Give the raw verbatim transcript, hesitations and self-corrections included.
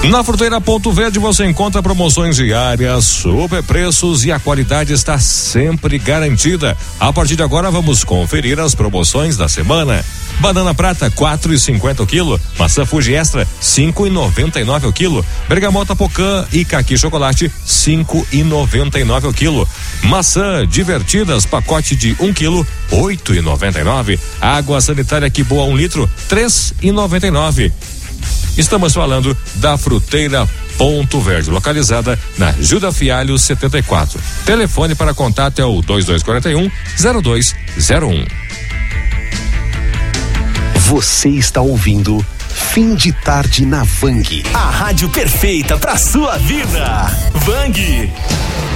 Na Fruteira Ponto Verde você encontra promoções diárias, super preços e a qualidade está sempre garantida. A partir de agora vamos conferir as promoções da semana. Banana prata quatro e cinquenta o quilo, maçã Fuji Extra cinco e noventa e nove o quilo, bergamota Pocã e caqui chocolate cinco e noventa e nove o quilo, maçã Divertidas pacote de um quilo oito e noventa e nove, água sanitária Que Boa um litro três e noventa e nove. Estamos falando da Fruteira Ponto Verde, localizada na Gilda Fialho setenta e quatro. Telefone para contato é o dois dois quatro um zero dois zero um. Você está ouvindo Fim de Tarde na Vang. A rádio perfeita para sua vida. Vang.